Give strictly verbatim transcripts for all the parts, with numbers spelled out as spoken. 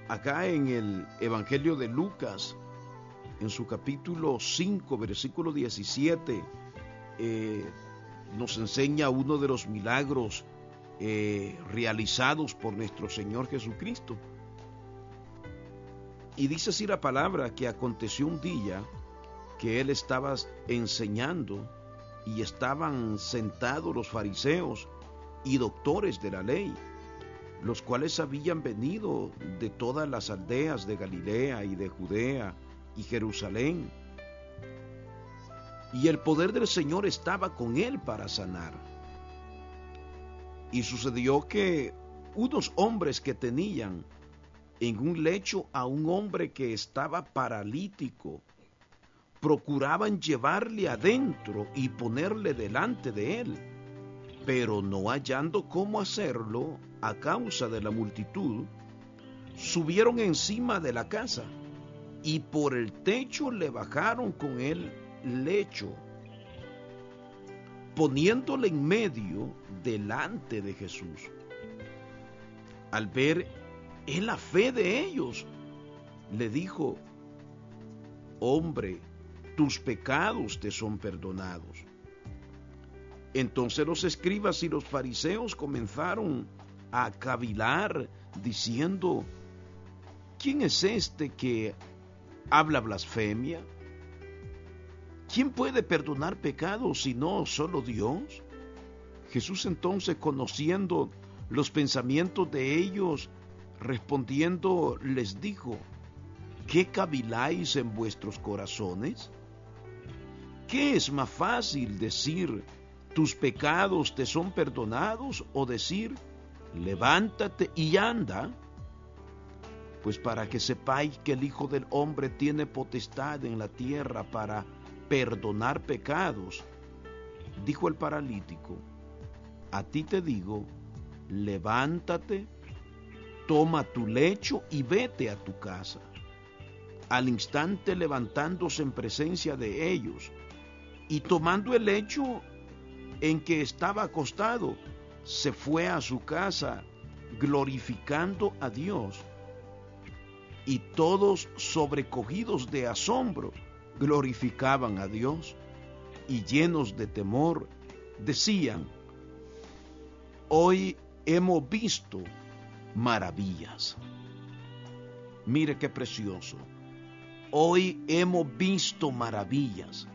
acá en el Evangelio de Lucas, en su capítulo cinco, versículo diecisiete, eh, nos enseña uno de los milagros eh, realizados por nuestro Señor Jesucristo. Y dice así la palabra, que aconteció un día que él estaba enseñando y estaban sentados los fariseos y doctores de la ley, los cuales habían venido de todas las aldeas de Galilea y de Judea y Jerusalén. Y el poder del Señor estaba con él para sanar. Y sucedió que unos hombres que tenían en un lecho a un hombre que estaba paralítico, procuraban llevarle adentro y ponerle delante de él, pero no hallando cómo hacerlo a causa de la multitud, subieron encima de la casa y por el techo le bajaron con el lecho, poniéndole en medio delante de Jesús. Al ver él la fe de ellos, le dijo: hombre, tus pecados te son perdonados. Entonces los escribas y los fariseos comenzaron a cavilar, diciendo: ¿quién es este que habla blasfemia? ¿Quién puede perdonar pecados sino solo Dios? Jesús entonces, conociendo los pensamientos de ellos, respondiendo les dijo: ¿qué caviláis en vuestros corazones? ¿Qué es más fácil, decir tus pecados te son perdonados, o decir levántate y anda? Pues para que sepáis que el Hijo del Hombre tiene potestad en la tierra para perdonar pecados, dijo el paralítico, a ti te digo, levántate, toma tu lecho y vete a tu casa. Al instante, levantándose en presencia de ellos y tomando el lecho en que estaba acostado, se fue a su casa glorificando a Dios. Y todos, sobrecogidos de asombro, glorificaban a Dios, y llenos de temor decían: hoy hemos visto maravillas. Mire qué precioso. Hoy hemos visto maravillas.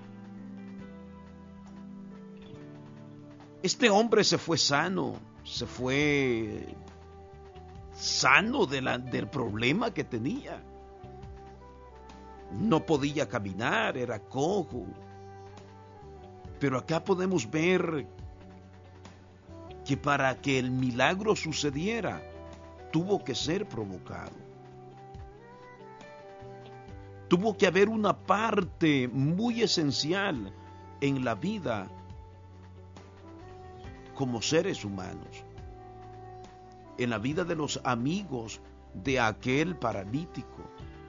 Este hombre se fue sano, se fue sano de la, del problema que tenía. No podía caminar, era cojo. Pero acá podemos ver que para que el milagro sucediera, tuvo que ser provocado. Tuvo que haber una parte muy esencial en la vida como seres humanos, en la vida de los amigos de aquel paralítico,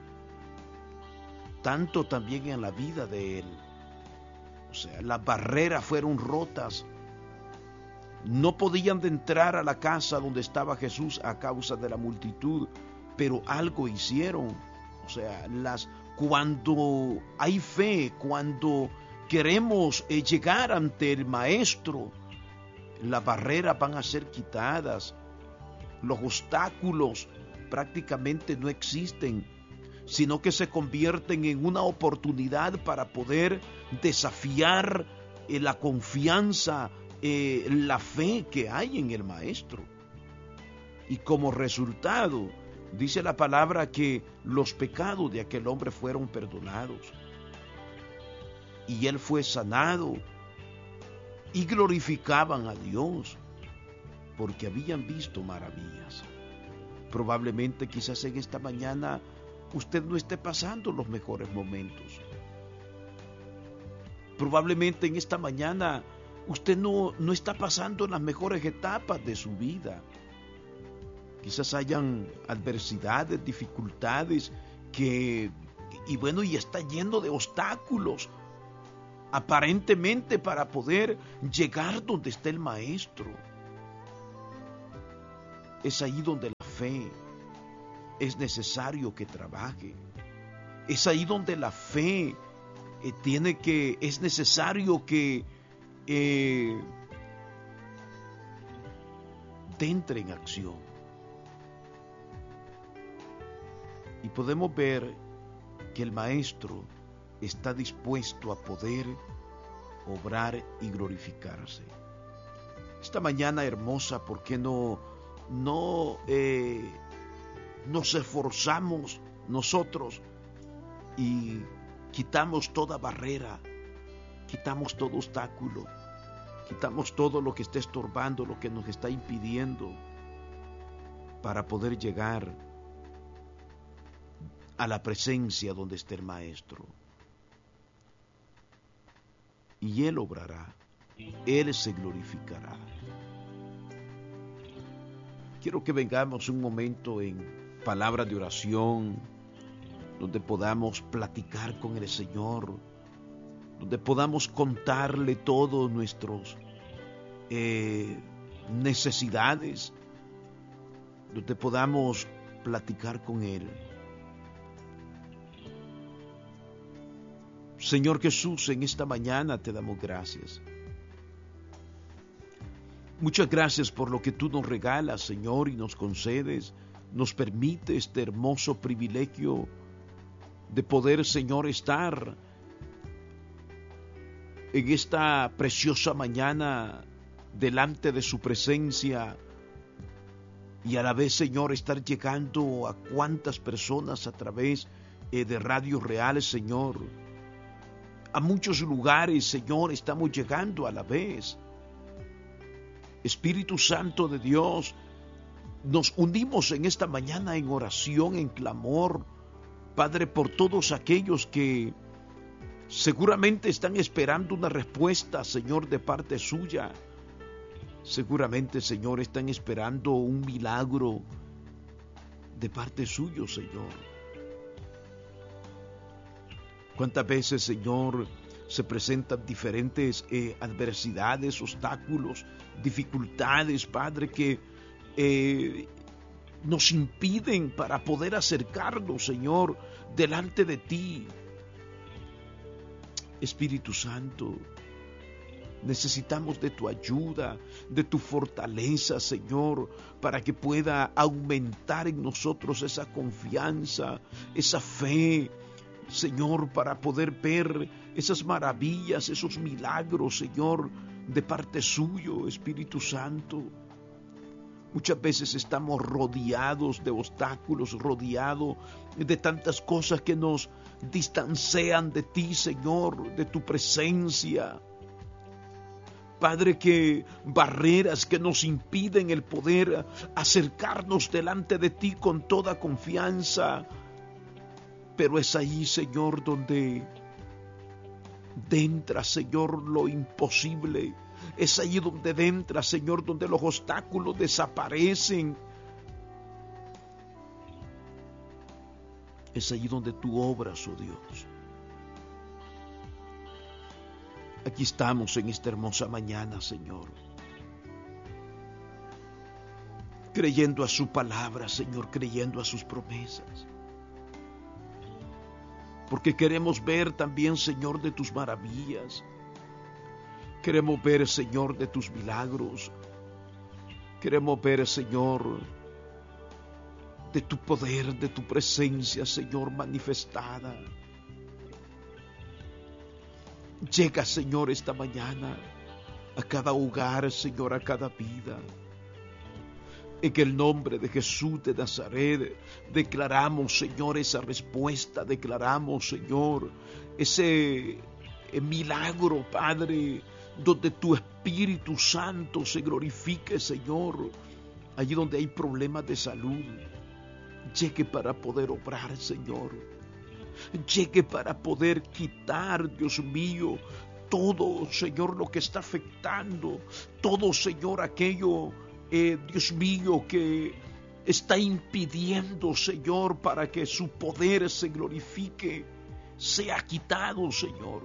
tanto también en la vida de él. O sea, las barreras fueron rotas. No podían entrar a la casa donde estaba Jesús a causa de la multitud, pero algo hicieron. O sea, las cuando hay fe, cuando queremos eh, llegar ante el Maestro, las barreras van a ser quitadas, los obstáculos prácticamente no existen, sino que se convierten en una oportunidad para poder desafiar eh, la confianza, eh, la fe que hay en el Maestro. Y como resultado, dice la palabra que los pecados de aquel hombre fueron perdonados, y él fue sanado, y glorificaban a Dios, porque habían visto maravillas. Probablemente quizás en esta mañana usted no esté pasando los mejores momentos. Probablemente en esta mañana usted no, no está pasando las mejores etapas de su vida. Quizás hayan adversidades, dificultades, que, y bueno, y está lleno de obstáculos, aparentemente para poder llegar donde está el Maestro. Es ahí donde la fe es necesario que trabaje. Es ahí donde la fe eh, tiene que, es necesario que eh, entre en acción. Y podemos ver que el Maestro está dispuesto a poder obrar y glorificarse. Esta mañana hermosa, ¿por qué no, no eh, nos esforzamos nosotros y quitamos toda barrera, quitamos todo obstáculo, quitamos todo lo que está estorbando, lo que nos está impidiendo para poder llegar a la presencia donde esté el Maestro? Y Él obrará, Él se glorificará. Quiero que vengamos un momento en palabra de oración, donde podamos platicar con el Señor, donde podamos contarle todos nuestros eh, necesidades, donde podamos platicar con Él. Señor Jesús, en esta mañana te damos gracias. Muchas gracias por lo que tú nos regalas, Señor, y nos concedes, nos permite este hermoso privilegio de poder, Señor, estar en esta preciosa mañana delante de su presencia y a la vez, Señor, estar llegando a cuantas personas a través eh, de radios reales, Señor. A muchos lugares, Señor, estamos llegando a la vez. Espíritu Santo de Dios, nos unimos en esta mañana en oración, en clamor, Padre, por todos aquellos que seguramente están esperando una respuesta, Señor, de parte suya. Seguramente, Señor, están esperando un milagro de parte suyo, Señor. ¿Cuántas veces, Señor, se presentan diferentes eh, adversidades, obstáculos, dificultades, Padre, que eh, nos impiden para poder acercarnos, Señor, delante de ti? Espíritu Santo, necesitamos de tu ayuda, de tu fortaleza, Señor, para que pueda aumentar en nosotros esa confianza, esa fe, Señor, para poder ver esas maravillas, esos milagros, Señor, de parte suyo, Espíritu Santo. Muchas veces estamos rodeados de obstáculos, rodeados de tantas cosas que nos distancian de ti, Señor, de tu presencia. Padre, que barreras que nos impiden el poder acercarnos delante de ti con toda confianza. Pero es ahí, Señor, donde entra, Señor, lo imposible. Es ahí donde entra, Señor, donde los obstáculos desaparecen. Es ahí donde tú obras, oh Dios. Aquí estamos en esta hermosa mañana, Señor, creyendo a su palabra, Señor, creyendo a sus promesas. Porque queremos ver también, Señor, de tus maravillas. Queremos ver, Señor, de tus milagros. Queremos ver, Señor, de tu poder, de tu presencia, Señor, manifestada. Llega, Señor, esta mañana a cada hogar, Señor, a cada vida. En el nombre de Jesús de Nazaret, declaramos, Señor, esa respuesta. Declaramos, Señor, ese milagro, Padre, donde tu Espíritu Santo se glorifique, Señor. Allí donde hay problemas de salud, llegue para poder obrar, Señor. Llegue para poder quitar, Dios mío, todo, Señor, lo que está afectando. Todo, Señor, aquello Eh, Dios mío, que está impidiendo, Señor, para que su poder se glorifique, sea quitado, Señor.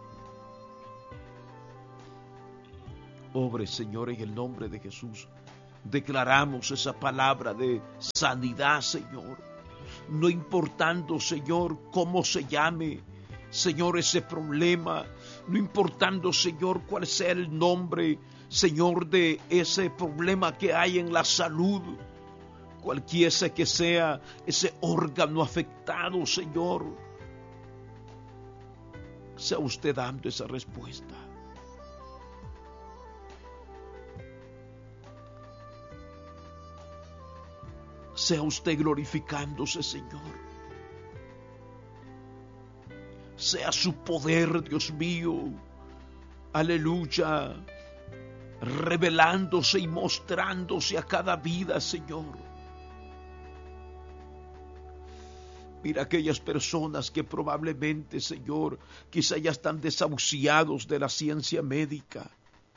Obre, Señor, en el nombre de Jesús. Declaramos esa palabra de sanidad, Señor. no importando, Señor, cómo se llame, Señor, ese problema, no importando, Señor, cuál sea el nombre, Señor, de ese problema que hay en la salud, cualquiera que sea ese órgano afectado, Señor, sea usted dando esa respuesta. Sea usted glorificándose, Señor. Sea su poder, Dios mío, aleluya, revelándose y mostrándose a cada vida, Señor. Mira aquellas personas que probablemente, Señor, quizá ya están desahuciados de la ciencia médica.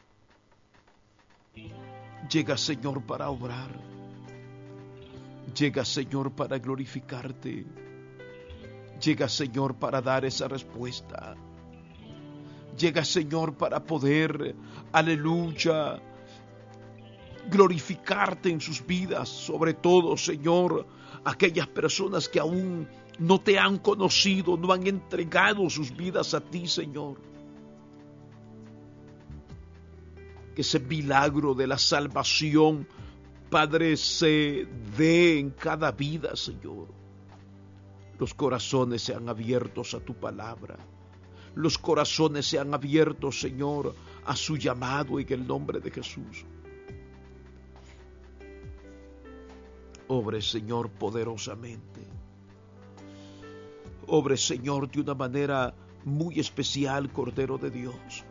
Llega, Señor, para obrar. Llega, Señor, para glorificarte. Llega, Señor, para dar esa respuesta. Llega, Señor, para poder, aleluya, glorificarte en sus vidas. Sobre todo, Señor, aquellas personas que aún no te han conocido, no han entregado sus vidas a ti, Señor. Que ese milagro de la salvación, Padre, se dé en cada vida, Señor. Los corazones sean abiertos a tu palabra. Los corazones sean abiertos, Señor, a su llamado en el nombre de Jesús. Obre, Señor, poderosamente. Obre, Señor, de una manera muy especial, Cordero de Dios.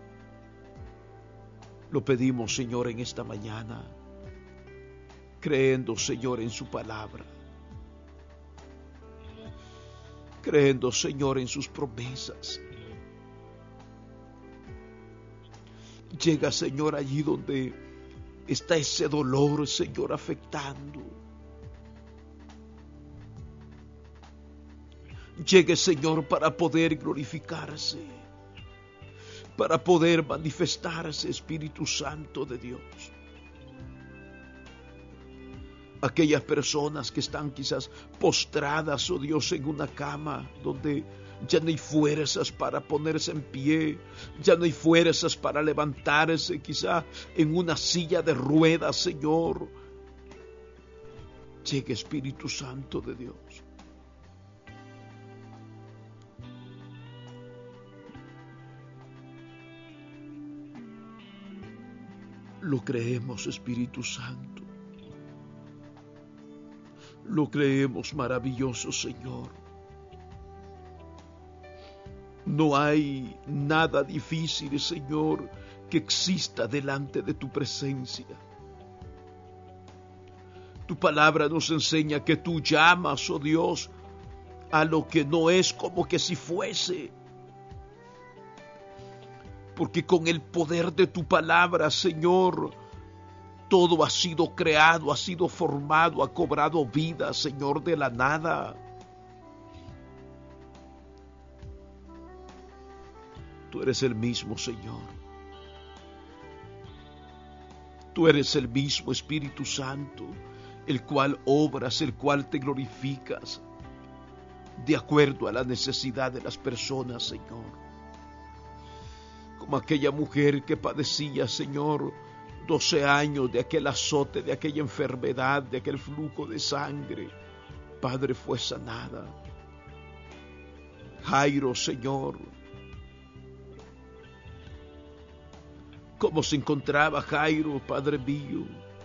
Lo pedimos, Señor, en esta mañana, creyendo, Señor, en su palabra. Creyendo, Señor, en sus promesas. Llega, Señor, allí donde está ese dolor, Señor, afectando. Llegue, Señor, para poder glorificarse, para poder manifestarse, Espíritu Santo de Dios. Aquellas personas que están quizás postradas, oh Dios, en una cama donde ya no hay fuerzas para ponerse en pie, ya no hay fuerzas para levantarse, quizá en una silla de ruedas, Señor. Llegue, Espíritu Santo de Dios. Lo creemos, Espíritu Santo. Lo creemos, maravilloso Señor. No hay nada difícil, Señor, que exista delante de tu presencia. Tu palabra nos enseña que tú llamas, oh Dios, a lo que no es como que si fuese. Porque con el poder de tu palabra, Señor, todo ha sido creado, ha sido formado, ha cobrado vida, Señor, de la nada. Tú eres el mismo, Señor. Tú eres el mismo Espíritu Santo, el cual obras, el cual te glorificas, de acuerdo a la necesidad de las personas, Señor. Como aquella mujer que padecía, Señor, doce años de aquel azote, de aquella enfermedad, de aquel flujo de sangre. Padre, fue sanada. Jairo, Señor, ¿cómo se encontraba Jairo, Padre mío?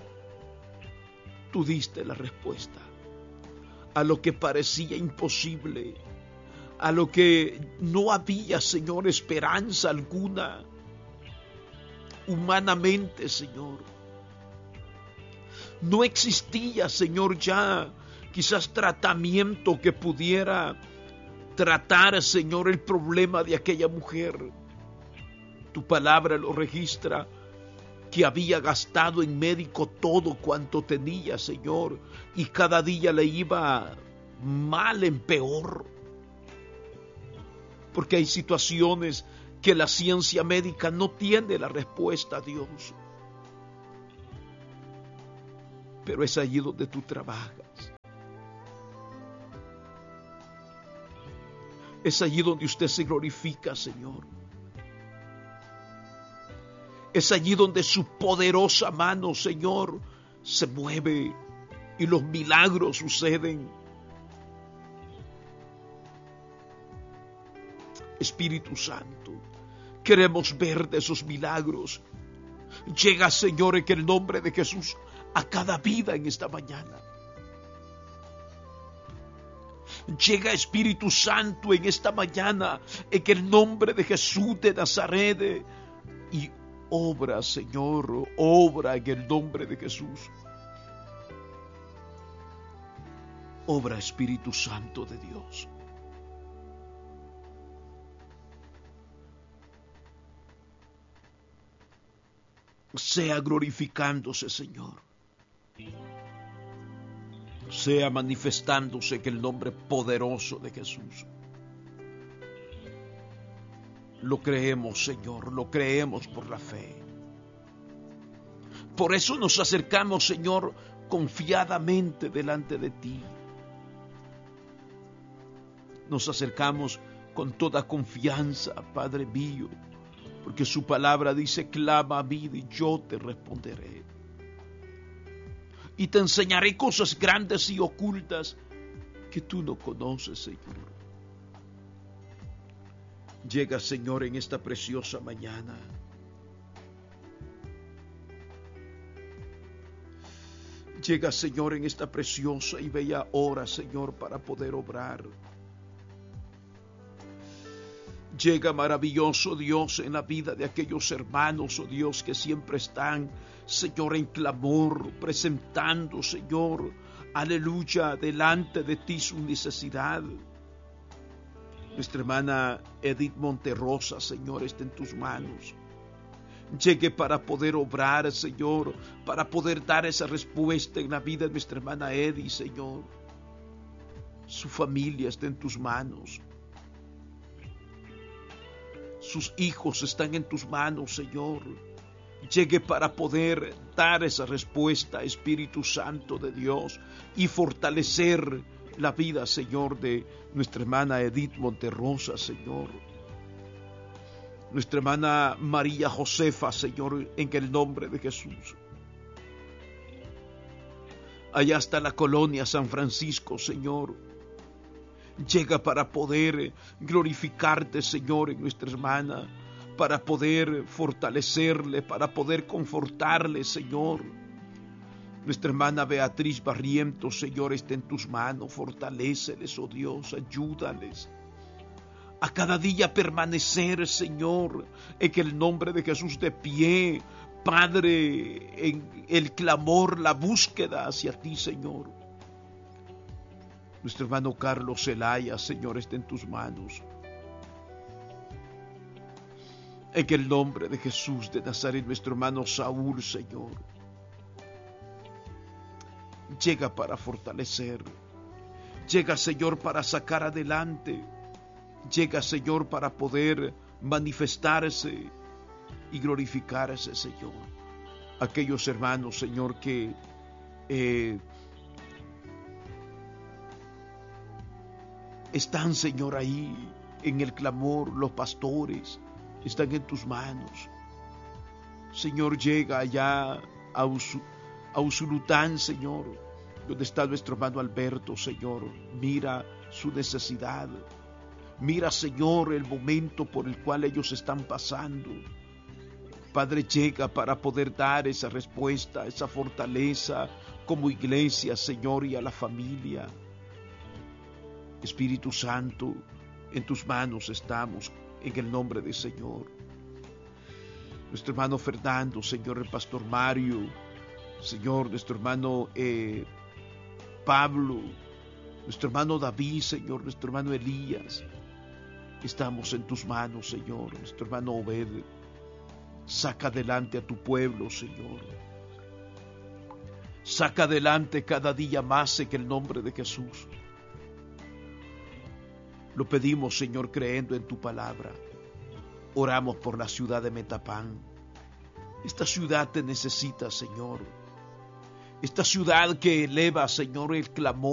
Tú diste la respuesta a lo que parecía imposible, a lo que no había, Señor, esperanza alguna. Humanamente, Señor, no existía, Señor, ya quizás tratamiento que pudiera tratar, Señor, el problema de aquella mujer. Tu palabra lo registra, que había gastado en médico todo cuanto tenía, Señor, y cada día le iba mal en peor. Porque hay situaciones que la ciencia médica no tiene la respuesta a Dios. Pero es allí donde tú trabajas. Es allí donde usted se glorifica, Señor. Es allí donde su poderosa mano, Señor, se mueve y los milagros suceden. Espíritu Santo, queremos ver de esos milagros. Llega, Señor, en el nombre de Jesús a cada vida en esta mañana. Llega, Espíritu Santo, en esta mañana en el nombre de Jesús de Nazaret y obra, Señor, obra en el nombre de Jesús. Obra, Espíritu Santo de Dios. Sea glorificándose, Señor. Sea manifestándose en el nombre poderoso de Jesús. Lo creemos, Señor, lo creemos por la fe. Por eso nos acercamos, Señor, confiadamente delante de ti. Nos acercamos con toda confianza, Padre mío, porque su palabra dice: clama a mí y yo te responderé. Y te enseñaré cosas grandes y ocultas que tú no conoces, Señor. Llega, Señor, en esta preciosa mañana. Llega, Señor, en esta preciosa y bella hora, Señor, para poder obrar. Llega, maravilloso Dios, en la vida de aquellos hermanos, oh Dios, que siempre están, Señor, en clamor, presentando, Señor, aleluya, delante de ti su necesidad. Nuestra hermana Edith Monterrosa, Señor, está en tus manos. Llegue para poder obrar, Señor, para poder dar esa respuesta en la vida de nuestra hermana Edith, Señor. Su familia está en tus manos. Sus hijos están en tus manos, Señor. Llegue para poder dar esa respuesta, Espíritu Santo de Dios, y fortalecer la vida, Señor, de nuestra hermana Edith Monterrosa, Señor. Nuestra hermana María Josefa, Señor, en el nombre de Jesús. Allá está la colonia San Francisco, Señor. Llega para poder glorificarte, Señor, en nuestra hermana, para poder fortalecerle, para poder confortarle, Señor. Nuestra hermana Beatriz Barrientos, Señor, está en tus manos. Fortaléceles, oh Dios, ayúdales a cada día permanecer, Señor, en el nombre de Jesús de pie, Padre, en el clamor, la búsqueda hacia ti, Señor. Nuestro hermano Carlos Zelaya, Señor, está en tus manos. En el nombre de Jesús de Nazaret, nuestro hermano Saúl, Señor, llega para fortalecer. Llega, Señor, para sacar adelante. Llega, Señor, para poder manifestarse y glorificarse, Señor. Aquellos hermanos, Señor, que eh, están, Señor, ahí en el clamor, los pastores, están en tus manos. Señor, llega allá a, Usu, a Usulután, Señor, donde está nuestro hermano Alberto, Señor. Mira su necesidad. Mira, Señor, el momento por el cual ellos están pasando. Padre, llega para poder dar esa respuesta, esa fortaleza como iglesia, Señor, y a la familia. Espíritu Santo, en tus manos estamos, en el nombre del Señor. Nuestro hermano Fernando, Señor, el pastor Mario, Señor, nuestro hermano eh, Pablo, nuestro hermano David, Señor, nuestro hermano Elías. Estamos en tus manos, Señor. Nuestro hermano Obed, saca adelante a tu pueblo, Señor. Saca adelante cada día más en el nombre de Jesús. Lo pedimos, Señor, creyendo en tu palabra. Oramos por la ciudad de Metapán. Esta ciudad te necesita, Señor. Esta ciudad que eleva, Señor, el clamor